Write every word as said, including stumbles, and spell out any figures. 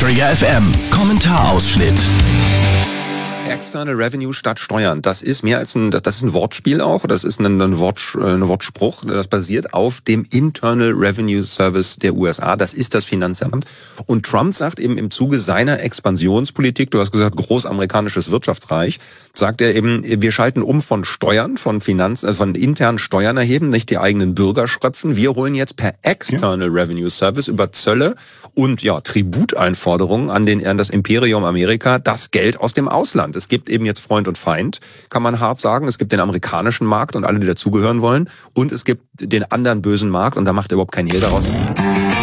Trigger F M Kommentarausschnitt. External Revenue statt Steuern. Das ist mehr als ein, das ist ein Wortspiel auch, das ist ein, ein, Wort, ein Wortspruch, das basiert auf dem Internal Revenue Service der U S A. Das ist das Finanzamt. Und Trump sagt eben im Zuge seiner Expansionspolitik, du hast gesagt, großamerikanisches Wirtschaftsreich, sagt er eben, wir schalten um von Steuern, von Finanz, also von internen Steuern erheben, nicht die eigenen Bürger schröpfen. Wir holen jetzt per External Revenue Service über Zölle und ja, Tributeinforderungen an den, an das Imperium Amerika das Geld aus dem Ausland. Es gibt eben jetzt Freund und Feind, kann man hart sagen. Es gibt den amerikanischen Markt und alle, die dazugehören wollen. Und es gibt den anderen bösen Markt und da macht er überhaupt kein Hehl daraus.